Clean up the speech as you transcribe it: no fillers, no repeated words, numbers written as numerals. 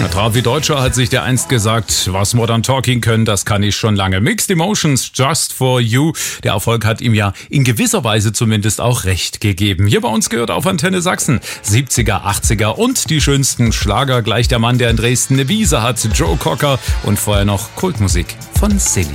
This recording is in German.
Travi Deutscher hat sich der einst gesagt, was Modern Talking können, das kann ich schon lange. Mixed Emotions, Just For You. Der Erfolg hat ihm ja in gewisser Weise zumindest auch recht gegeben. Hier bei uns gehört auf Antenne Sachsen 70er, 80er und die schönsten Schlager. Gleich der Mann, der in Dresden eine Wiese hat, Joe Cocker und vorher noch Kultmusik von Silly.